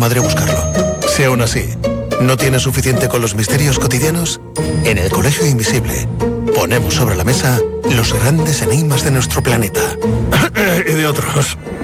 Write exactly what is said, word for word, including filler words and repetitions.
madre a buscarlo. Si aún así no tienes suficiente con los misterios cotidianos, en el Colegio Invisible ponemos sobre la mesa los grandes enigmas de nuestro planeta. Y de otros.